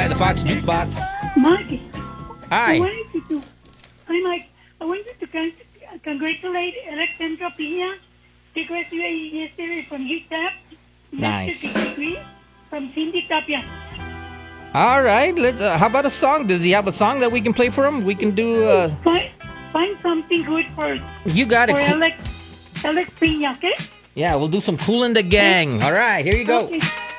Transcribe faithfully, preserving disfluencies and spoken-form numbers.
Hi, the Fox Jukebox. Mike. Hi. I wanted you to, hi, Mike. I wanted to con- congratulate Alexandra Pina. She graduated yesterday from U T E P. Nice. Master's degree from Cindy Tapia. All right. Let's. Uh, how about a song? Does he have a song that we can play for him? We can do. Uh, Find, find something good for, you got it. for Cool. Alex, Alex Pina, okay? Yeah, we'll do some Cool in the Gang. All right, here you go. Okay.